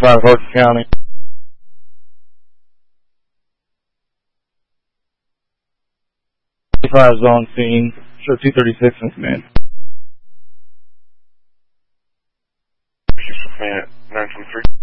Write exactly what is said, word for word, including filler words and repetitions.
five Harkin County. five is on scene. Show two thirty-six in command. nine twenty-three.